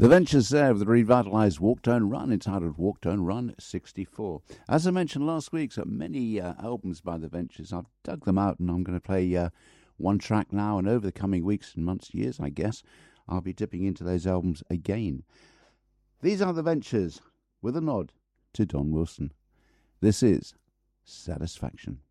The Ventures there with the revitalised Walk Don't Run, entitled Walk Don't Run 64. As I mentioned last week, so many albums by the Ventures. I've dug them out and I'm going to play one track now, and over the coming weeks and months, years, I guess, I'll be dipping into those albums again. These are the Ventures with a nod to Don Wilson. This is Satisfaction.